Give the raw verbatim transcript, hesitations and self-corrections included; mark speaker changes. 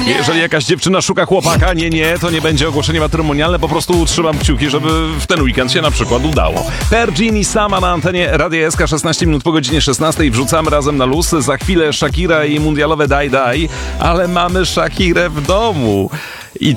Speaker 1: Jeżeli jakaś dziewczyna szuka chłopaka, nie, nie, to nie będzie ogłoszenie matrymonialne, po prostu utrzymam kciuki, żeby w ten weekend się na przykład udało. Pergini sama na antenie Radia S K, szesnaście minut po godzinie szesnastej. Wrzucamy razem na luz. Za chwilę Shakira i mundialowe Daj Daj, ale mamy Shakirę w domu.